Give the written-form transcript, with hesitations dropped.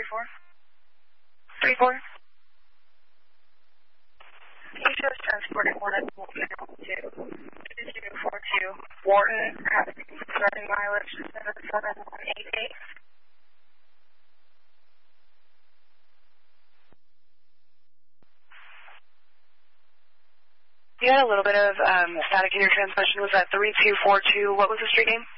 34. Asia is transporting Hornet 2242 Wharton, starting mileage 77188. You had a little bit of static in your transmission. Was that 3242? What was the street name?